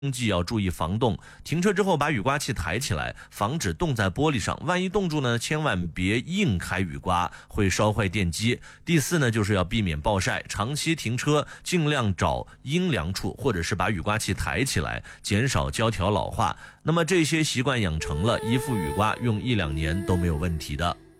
记要注意防冻，停车之后把雨刮器抬起来，防止冻在玻璃上，万一冻住呢，千万别硬开雨刮，会烧坏电机。第4呢，就是要避免暴晒，长期停车尽量找阴凉处，或者是把雨刮器抬起来，减少胶条老化。那么这些习惯养成了，一副雨刮用1-2年都没有问题的。